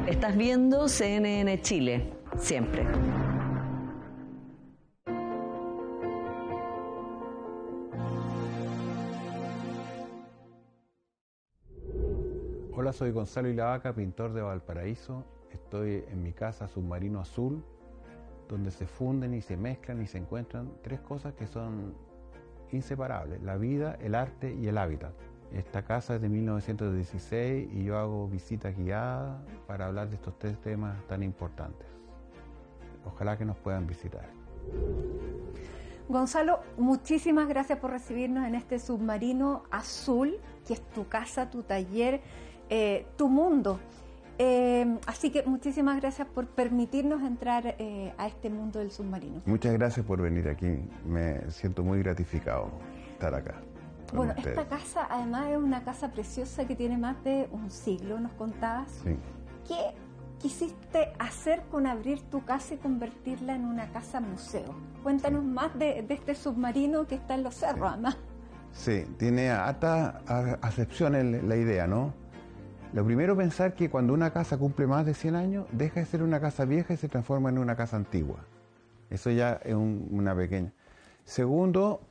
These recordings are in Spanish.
Estás viendo CNN Chile, siempre. Hola, soy Gonzalo Ilavaca, pintor de Valparaíso. Estoy en mi casa Submarino Azul, donde se funden y se mezclan y se encuentran tres cosas que son inseparables: la vida, el arte y el hábitat. Esta casa es de 1916 y yo hago visitas guiadas para hablar de estos tres temas tan importantes. Ojalá que nos puedan visitar. Gonzalo, muchísimas gracias por recibirnos en este Submarino Azul, que es tu casa, tu taller, tu mundo. Así que muchísimas gracias por permitirnos entrar a este mundo del submarino. Muchas gracias por venir aquí. Me siento muy gratificado estar acá. Bueno, esta casa además es una casa preciosa que tiene más de un siglo, nos contabas. Sí. ¿Qué quisiste hacer con abrir tu casa y convertirla en una casa museo? Cuéntanos más de este submarino que está en los cerros, además. Sí, tiene hartas acepciones la idea, ¿no? Lo primero, pensar que cuando una casa cumple más de 100 años, deja de ser una casa vieja y se transforma en una casa antigua. Eso ya es una pequeña. Segundo,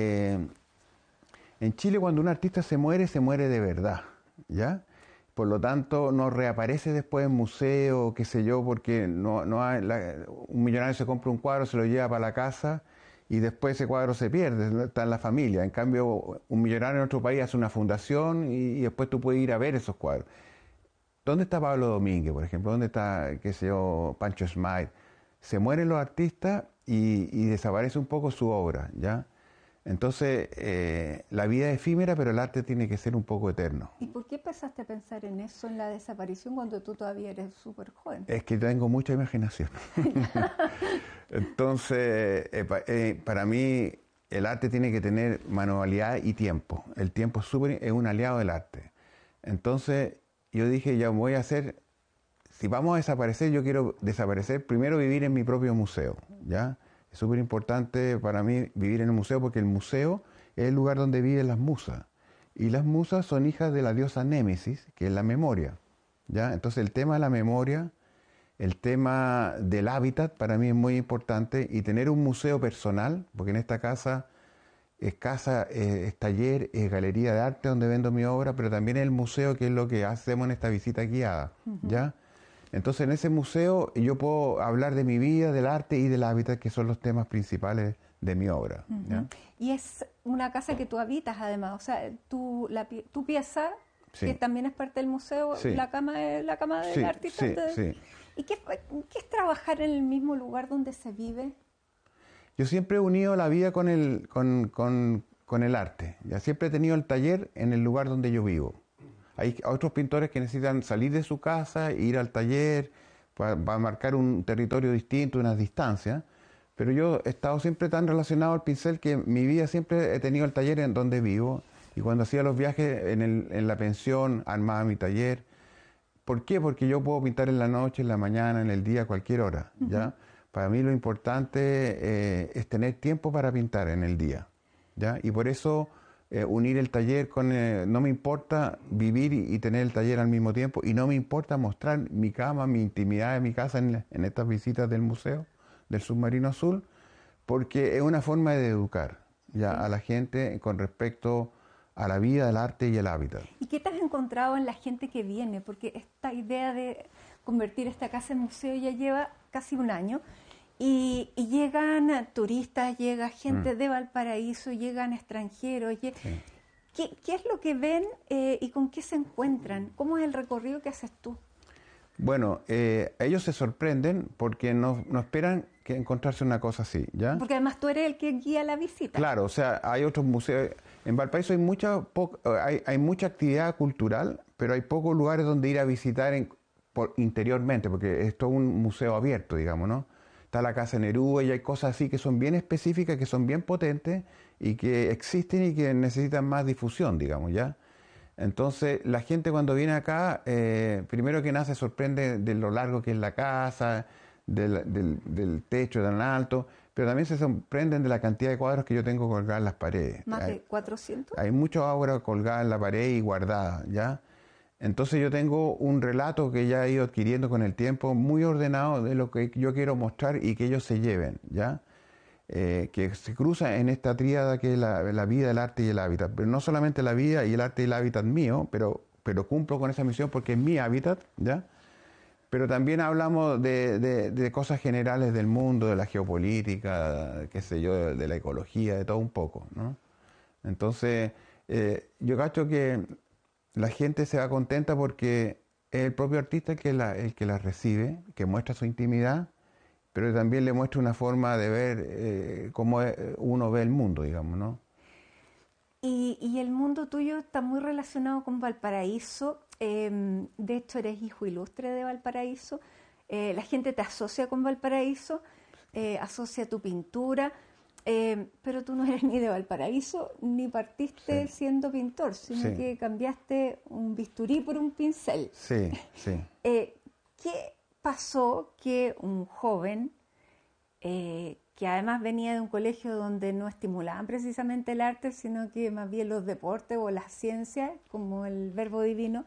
en Chile cuando un artista se muere de verdad, ¿ya? Por lo tanto, no reaparece después en museo, qué sé yo, porque un millonario se compra un cuadro, se lo lleva para la casa y después ese cuadro se pierde, está en la familia. En cambio, un millonario en otro país hace una fundación y después tú puedes ir a ver esos cuadros. ¿Dónde está Pablo Domínguez, por ejemplo? ¿Dónde está, qué sé yo, Pancho Smyth? Se mueren los artistas y desaparece un poco su obra, ¿ya? Entonces, la vida es efímera, pero el arte tiene que ser un poco eterno. ¿Y por qué empezaste a pensar en eso, en la desaparición, cuando tú todavía eres súper joven? Es que tengo mucha imaginación. Entonces, para mí, el arte tiene que tener manualidad y tiempo. El tiempo es un aliado del arte. Entonces, yo dije, ya voy a hacer, si vamos a desaparecer, yo quiero desaparecer, primero vivir en mi propio museo, ¿ya? Es súper importante para mí vivir en el museo porque el museo es el lugar donde viven las musas. Y las musas son hijas de la diosa Némesis, que es la memoria, ¿ya? Entonces el tema de la memoria, el tema del hábitat para mí es muy importante, y tener un museo personal, porque en esta casa es taller, es galería de arte donde vendo mi obra, pero también el museo, que es lo que hacemos en esta visita guiada, ¿ya? Entonces en ese museo yo puedo hablar de mi vida, del arte y del hábitat, que son los temas principales de mi obra, ¿ya? Y es una casa que tú habitas además, o sea, tu pieza, sí, que también es parte del museo, sí, la cama del sí, artista. Sí, sí. ¿Y qué es trabajar en el mismo lugar donde se vive? Yo siempre he unido la vida con el arte. Ya siempre he tenido el taller en el lugar donde yo vivo. Hay otros pintores que necesitan salir de su casa, ir al taller, para marcar un territorio distinto, unas distancias. Pero yo he estado siempre tan relacionado al pincel que mi vida siempre he tenido el taller en donde vivo. Y cuando hacía los viajes en la pensión, armaba mi taller. ¿Por qué? Porque yo puedo pintar en la noche, en la mañana, en el día, a cualquier hora, ¿ya? Para mí lo importante es tener tiempo para pintar en el día, ¿ya? Y por eso unir el taller con... no me importa vivir y tener el taller al mismo tiempo, y no me importa mostrar mi cama, mi intimidad de mi casa en estas visitas del museo, del Submarino Azul, porque es una forma de educar, ¿ya? A la gente con respecto a la vida, el arte y el hábitat. ¿Y qué te has encontrado en la gente que viene? Porque esta idea de convertir esta casa en museo ya lleva casi un año, y llegan turistas, llega gente de Valparaíso, llegan extranjeros. Sí. ¿Qué es lo que ven y con qué se encuentran? ¿Cómo es el recorrido que haces tú? Bueno, ellos se sorprenden porque no esperan que encontrarse una cosa así, ¿ya? Porque además tú eres el que guía la visita. Claro, o sea, hay otros museos. En Valparaíso hay mucha actividad cultural, pero hay pocos lugares donde ir a visitar interiormente, porque esto es un museo abierto, digamos, ¿no? Está la Casa Neruda y hay cosas así que son bien específicas, que son bien potentes y que existen y que necesitan más difusión, digamos, ¿ya? Entonces, la gente cuando viene acá, primero que nada se sorprende de lo largo que es la casa, del techo tan alto, pero también se sorprenden de la cantidad de cuadros que yo tengo colgados en las paredes. ¿Más de 400? Hay muchas obras colgadas en la pared y guardadas, ¿ya? Entonces yo tengo un relato que ya he ido adquiriendo con el tiempo, muy ordenado de lo que yo quiero mostrar y que ellos se lleven, ¿ya? Que se cruza en esta tríada que es la vida, el arte y el hábitat. Pero no solamente la vida y el arte y el hábitat mío, pero cumplo con esa misión porque es mi hábitat, ¿ya? Pero también hablamos de cosas generales del mundo, de la geopolítica, qué sé yo, de la ecología, de todo un poco, ¿no? Entonces, yo cacho que la gente se va contenta porque es el propio artista el que la recibe, que muestra su intimidad, pero también le muestra una forma de ver cómo uno ve el mundo, digamos, ¿no? Y el mundo tuyo está muy relacionado con Valparaíso. De hecho, eres hijo ilustre de Valparaíso. La gente te asocia con Valparaíso, asocia tu pintura, pero tú no eres ni de Valparaíso ni partiste siendo pintor, sino que cambiaste un bisturí por un pincel. Sí, sí. ¿Qué pasó que un joven que además venía de un colegio donde no estimulaban precisamente el arte, sino que más bien los deportes o las ciencias, como el verbo divino,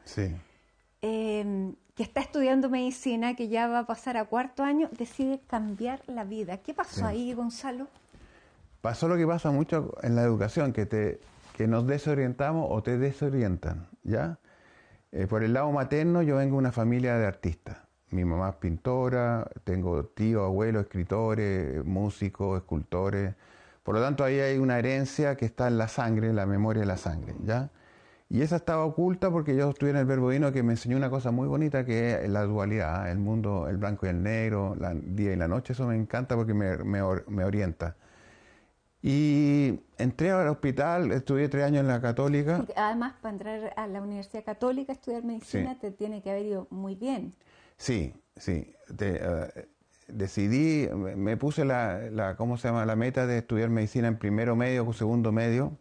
que está estudiando medicina, que ya va a pasar a 4º año, decide cambiar la vida? ¿Qué pasó ahí, Gonzalo? Pasó lo que pasa mucho en la educación, que nos desorientamos o te desorientan, ¿ya? Por el lado materno yo vengo de una familia de artistas. Mi mamá es pintora, tengo tíos, abuelos, escritores, músicos, escultores. Por lo tanto, ahí hay una herencia que está en la sangre, en la memoria de la sangre, ¿ya? Y esa estaba oculta porque yo estudié en el Verbo Divino, que me enseñó una cosa muy bonita, que es la dualidad, el mundo, el blanco y el negro, el día y la noche. Eso me encanta porque me orienta. Y entré al hospital, estudié 3 años en la Católica. Porque además, para entrar a la Universidad Católica a estudiar medicina, te tiene que haber ido muy bien. Sí, sí. Decidí, me puse ¿cómo se llama? La meta de estudiar medicina en primero medio o segundo medio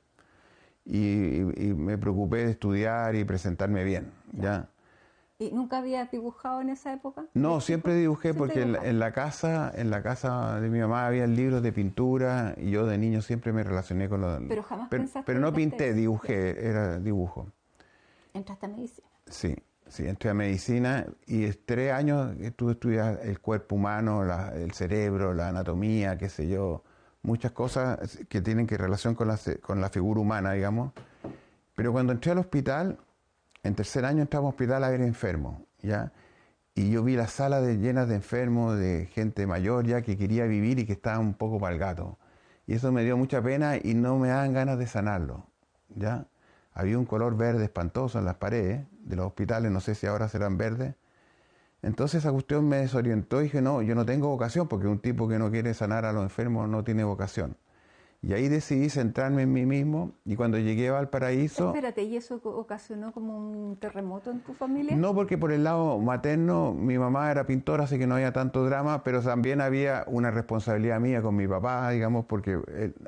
y me preocupé de estudiar y presentarme bien, ¿ya? ¿Y nunca habías dibujado en esa época? No, siempre dibujé porque en la casa de mi mamá había libros de pintura y yo de niño siempre me relacioné con los... Pero jamás pensaste... Pero no pinté, dibujé, era dibujo. ¿Entraste a medicina? Sí. Sí, entré a medicina y 3 años estuve estudiando el cuerpo humano, el cerebro, la anatomía, qué sé yo, muchas cosas que tienen que relación con la figura humana, digamos. Pero cuando entré al hospital, en 3er año entramos al hospital a ver enfermos, ¿ya? Y yo vi las salas llenas de enfermos, de gente mayor ya que quería vivir y que estaba un poco para el gato. Y eso me dio mucha pena y no me daban ganas de sanarlo, ¿ya? Había un color verde espantoso en las paredes de los hospitales, no sé si ahora serán verdes. Entonces esa cuestión me desorientó y dije, no, yo no tengo vocación, porque un tipo que no quiere sanar a los enfermos no tiene vocación. Y ahí decidí centrarme en mí mismo y cuando llegué a Valparaíso... Espérate, ¿y eso ocasionó como un terremoto en tu familia? No, porque por el lado materno mi mamá era pintora, así que no había tanto drama, pero también había una responsabilidad mía con mi papá, digamos, porque...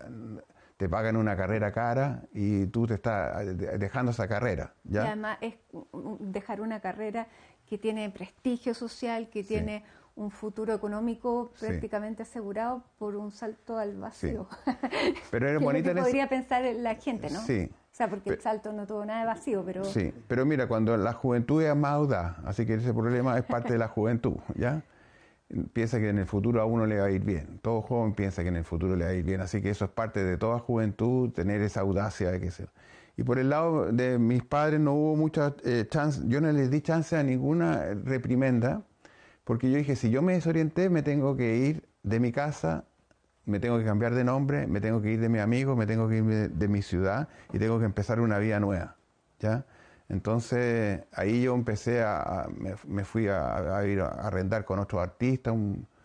te pagan una carrera cara y tú te estás dejando esa carrera, ¿ya? Y además es dejar una carrera que tiene prestigio social, que tiene un futuro económico prácticamente asegurado por un salto al vacío. Sí. Pero era bonita es lo que podría pensar la gente, ¿no? Sí. O sea, porque el salto no tuvo nada de vacío, pero... Sí, pero mira, cuando la juventud es más audaz, así que ese problema es parte de la juventud, ¿ya? Piensa que en el futuro a uno le va a ir bien. Todo joven piensa que en el futuro le va a ir bien. Así que eso es parte de toda juventud, tener esa audacia de que sea. Y por el lado de mis padres no hubo mucha chance. Yo no les di chance a ninguna reprimenda, porque yo dije, si yo me desorienté, me tengo que ir de mi casa, me tengo que cambiar de nombre, me tengo que ir de mi amigo, me tengo que ir de mi ciudad y tengo que empezar una vida nueva, ¿ya? Entonces ahí yo empecé me fui a ir a arrendar con otros artistas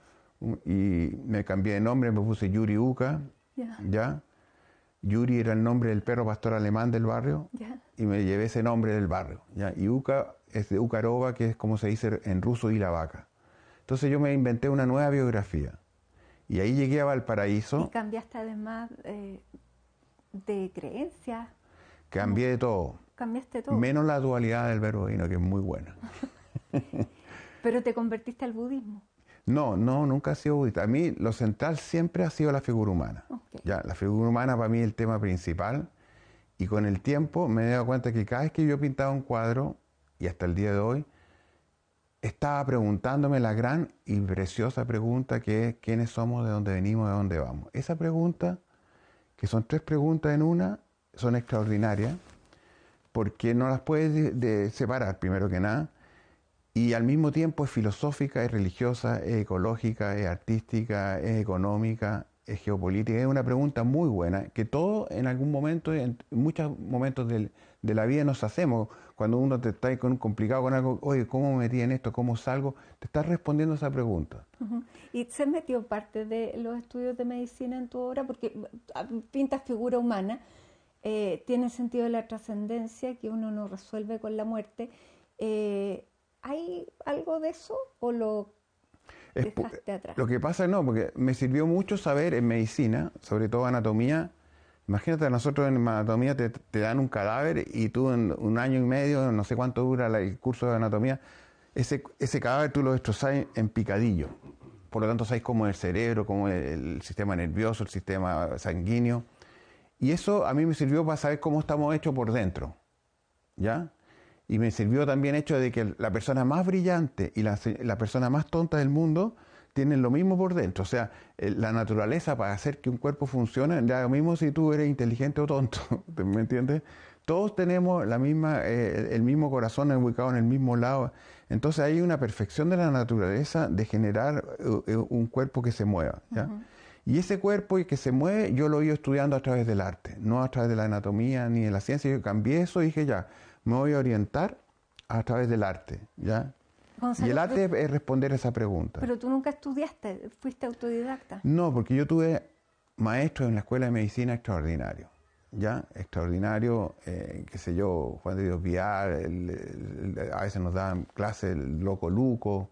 y me cambié de nombre, me puse Yuri Uca, ¿ya? Yuri era el nombre del perro pastor alemán del barrio y me llevé ese nombre del barrio, ¿ya? Y Uca es de Ucarova, que es como se dice en ruso y la vaca. Entonces yo me inventé una nueva biografía y ahí llegué a Valparaíso. ¿Y cambiaste además de creencias? Cambié de todo. Cambiaste todo. Menos la dualidad del verbo divino, que es muy buena. ¿Pero te convertiste al budismo? No, nunca he sido budista. A mí lo central siempre ha sido la figura humana. Okay. Ya, la figura humana para mí es el tema principal y con el tiempo me he dado cuenta que cada vez que yo pintaba un cuadro y hasta el día de hoy, estaba preguntándome la gran y preciosa pregunta que es ¿quiénes somos, de dónde venimos, de dónde vamos? Esa pregunta, que son 3 preguntas en una, son extraordinarias, porque no las puedes separar, primero que nada, y al mismo tiempo es filosófica, es religiosa, es ecológica, es artística, es económica, es geopolítica. Es una pregunta muy buena que todos en algún momento, en muchos momentos de la vida nos hacemos. Cuando uno te está complicado con algo, oye, ¿cómo me metí en esto? ¿Cómo salgo? Te estás respondiendo esa pregunta. ¿Y se metió parte de los estudios de medicina en tu obra? Porque pintas figura humana, tiene sentido de la trascendencia que uno no resuelve con la muerte. ¿Hay algo de eso o lo dejaste atrás? Lo que pasa no, porque me sirvió mucho saber en medicina, sobre todo anatomía. Imagínate, a nosotros en anatomía te dan un cadáver y tú en 1 año y medio, no sé cuánto dura el curso de anatomía, ese cadáver tú lo destrozás en picadillo. Por lo tanto, sabes cómo es el cerebro, cómo es el sistema nervioso, el sistema sanguíneo. Y eso a mí me sirvió para saber cómo estamos hechos por dentro, ¿ya? Y me sirvió también el hecho de que la persona más brillante y la persona más tonta del mundo tienen lo mismo por dentro. O sea, la naturaleza para hacer que un cuerpo funcione, da lo mismo si tú eres inteligente o tonto, ¿me entiendes? Todos tenemos el mismo corazón ubicado en el mismo lado. Entonces hay una perfección de la naturaleza de generar un cuerpo que se mueva, ¿ya? Y ese cuerpo que se mueve, yo lo he ido estudiando a través del arte, no a través de la anatomía ni de la ciencia. Yo cambié eso y dije, ya, me voy a orientar a través del arte, ¿ya? Gonzalo, y el arte es responder esa pregunta. Pero tú nunca estudiaste, fuiste autodidacta. No, porque yo tuve maestros en la escuela de medicina extraordinarios, ¿ya? Extraordinario, qué sé yo, Juan de Dios Vial, a veces nos daban clases el Loco Luco.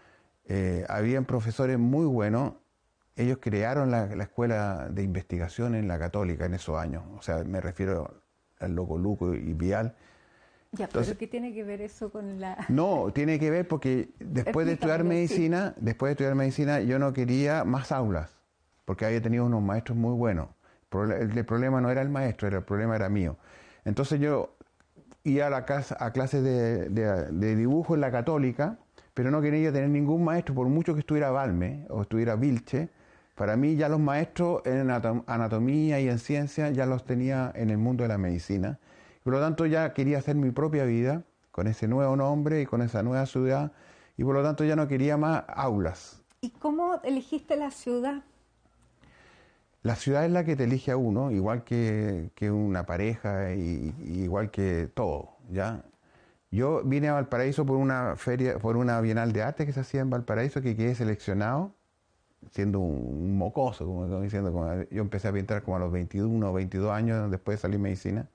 Habían profesores muy buenos. Ellos crearon la escuela de investigación en la Católica en esos años. O sea, me refiero al Loco Luco y Vial. Ya, entonces, ¿pero qué tiene que ver eso con la...? No, tiene que ver porque después de estudiar medicina, yo no quería más aulas, porque había tenido unos maestros muy buenos. El problema no era el maestro, el problema era mío. Entonces yo iba a clases de dibujo en la Católica, pero no quería tener ningún maestro, por mucho que estuviera Balme o estuviera Vilche. Para mí ya los maestros en anatomía y en ciencia ya los tenía en el mundo de la medicina. Por lo tanto ya quería hacer mi propia vida con ese nuevo nombre y con esa nueva ciudad, y por lo tanto ya no quería más aulas. ¿Y cómo elegiste la ciudad? La ciudad es la que te elige a uno, igual que una pareja y igual que todo, ¿ya? Yo vine a Valparaíso por una feria, por una Bienal de Arte que se hacía en Valparaíso, que quedé seleccionado, siendo un mocoso, como estoy diciendo. Yo empecé a pintar como a los 21 o 22 años, después de salir medicina.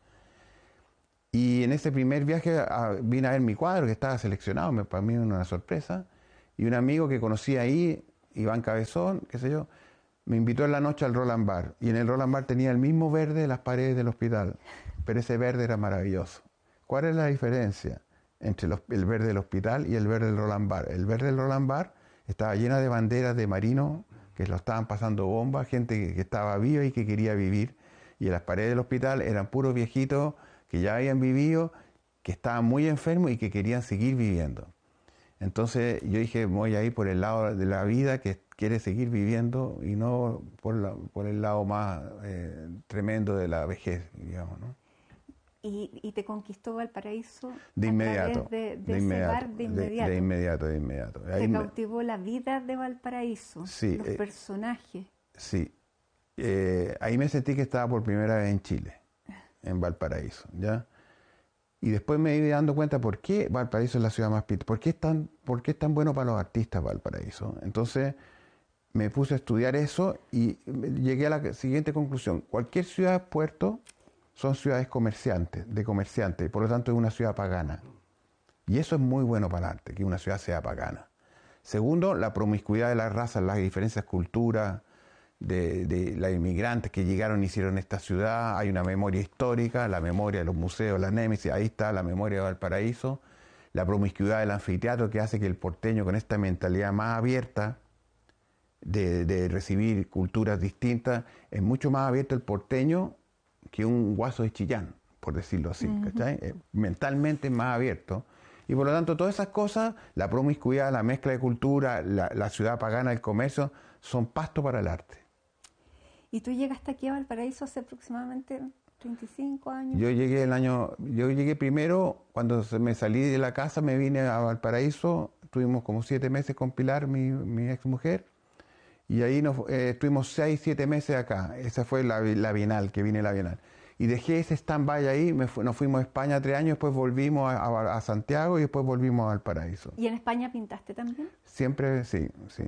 Y en ese primer viaje vine a ver mi cuadro, que estaba seleccionado, para mí una sorpresa. Y un amigo que conocí ahí, Iván Cabezón, qué sé yo, me invitó en la noche al Roland Bar. Y en el Roland Bar tenía el mismo verde de las paredes del hospital, pero ese verde era maravilloso. ¿Cuál es la diferencia entre el verde del hospital y el verde del Roland Bar? El verde del Roland Bar estaba llena de banderas de marinos que lo estaban pasando bombas, gente que estaba viva y que quería vivir. Y en las paredes del hospital eran puros viejitos que ya habían vivido, que estaban muy enfermos y que querían seguir viviendo. Entonces yo dije, voy a ir por el lado de la vida que quiere seguir viviendo y no por el lado más tremendo de la vejez, digamos, ¿no? ¿Y te conquistó Valparaíso de inmediato, de inmediato? De inmediato. ¿Te cautivó la vida de Valparaíso? Sí, los personajes. Sí. Ahí me sentí que estaba por primera vez en Chile, en Valparaíso, ¿ya? Y después me iba dando cuenta por qué Valparaíso es la ciudad más pintoresca, por qué es tan bueno para los artistas Valparaíso. Entonces me puse a estudiar eso y llegué a la siguiente conclusión. Cualquier ciudad puerto son ciudades de comerciantes, y por lo tanto es una ciudad pagana. Y eso es muy bueno para el arte, que una ciudad sea pagana. Segundo, la promiscuidad de las razas, las diferentes culturas, de los inmigrantes que llegaron y hicieron esta ciudad. Hay una memoria histórica, la memoria de los museos, la Némesis, ahí está la memoria de Valparaíso. La promiscuidad del anfiteatro, que hace que el porteño, con esta mentalidad más abierta de recibir culturas distintas, es mucho más abierto el porteño que un guaso de Chillán, por decirlo así, ¿cachai? Mentalmente más abierto. Y por lo tanto, todas esas cosas, la promiscuidad, la mezcla de cultura, la ciudad pagana, el comercio, son pasto para el arte. ¿Y tú llegaste aquí a Valparaíso hace aproximadamente 35 años? Yo llegué primero, cuando me salí de la casa, me vine a Valparaíso, estuvimos como 7 meses con Pilar, mi ex mujer, y ahí estuvimos 6, 7 meses acá. Esa fue la Bienal, que vine la Bienal. Y dejé ese stand-by ahí, nos fuimos a España 3 años, después volvimos a Santiago y después volvimos a Valparaíso. ¿Y en España pintaste también? Siempre, sí.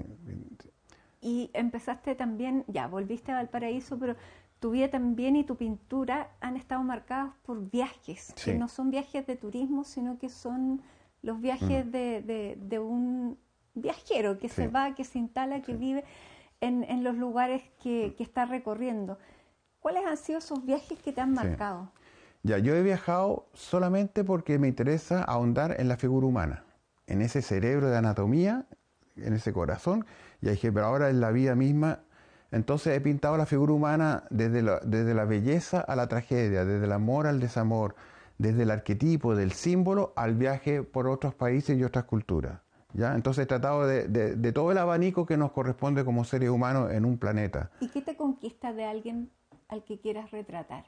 Y empezaste también, ya, volviste a Valparaíso, pero tu vida también y tu pintura han estado marcados por viajes, Sí. que no son viajes de turismo, sino que son los viajes de un viajero que se va, que se instala, que vive en los lugares que está recorriendo. ¿Cuáles han sido esos viajes que te han marcado? Ya, yo he viajado solamente porque me interesa ahondar en la figura humana, en ese cerebro de anatomía, en ese corazón, y dije, pero ahora en la vida misma. Entonces he pintado la figura humana desde la belleza a la tragedia, desde el amor al desamor, desde el arquetipo, del símbolo, al viaje por otros países y otras culturas. ¿Ya? Entonces he tratado de todo el abanico que nos corresponde como seres humanos en un planeta. ¿Y qué te conquista de alguien al que quieras retratar?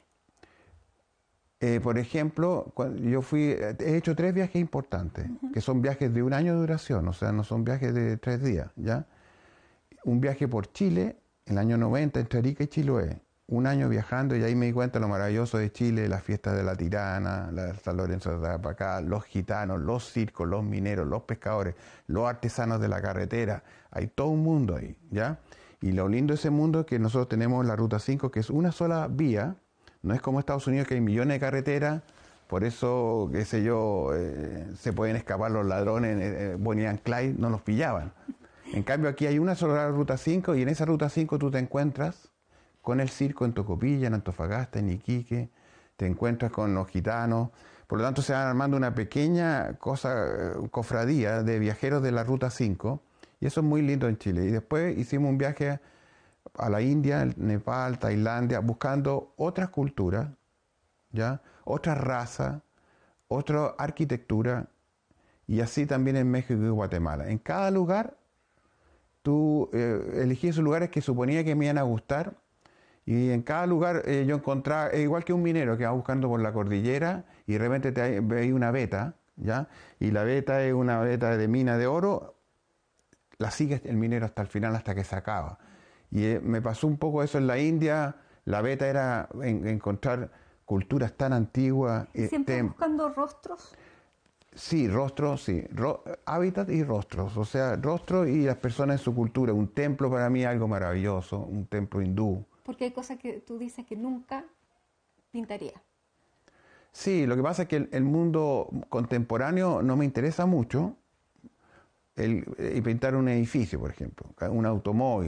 Por ejemplo, he hecho 3 viajes importantes, que son viajes de 1 año de duración, o sea, no son viajes de 3 días, ¿ya? Un viaje por Chile, en el año 90, entre Arica y Chiloé. 1 año viajando y ahí me di cuenta lo maravilloso de Chile, las fiestas de la Tirana, la de San Lorenzo de Tarapacá, los gitanos, los circos, los mineros, los pescadores, los artesanos de la carretera. Hay todo un mundo ahí, ¿ya? Y lo lindo de ese mundo es que nosotros tenemos la Ruta 5, que es una sola vía. No es como Estados Unidos, que hay millones de carreteras, por eso, qué sé yo, se pueden escapar los ladrones, Bonnie and Clyde no los pillaban. En cambio aquí hay una sola Ruta 5 y en esa Ruta 5 tú te encuentras con el circo en Tocopilla, en Antofagasta, en Iquique, te encuentras con los gitanos, por lo tanto se van armando una pequeña cofradía de viajeros de la Ruta 5 y eso es muy lindo en Chile. Y después hicimos un viaje a la India, Nepal, Tailandia, buscando otras culturas, ¿ya? Otra raza, otra arquitectura, y así también en México y Guatemala. En cada lugar, tú elegí esos lugares que suponía que me iban a gustar, y en cada lugar yo encontraba, igual que un minero que va buscando por la cordillera, y de repente veis una veta, ¿ya? Y la veta es una veta de mina de oro, la sigue el minero hasta el final, hasta que se acaba. Y me pasó un poco eso en la India. La beta era encontrar culturas tan antiguas. ¿Siempre buscando rostros? Sí, rostros, sí. Hábitat y rostros. O sea, rostros y las personas en su cultura. Un templo para mí es algo maravilloso, un templo hindú. Porque hay cosas que tú dices que nunca pintaría. Sí, lo que pasa es que el mundo contemporáneo no me interesa mucho. Y pintar un edificio, por ejemplo, un automóvil.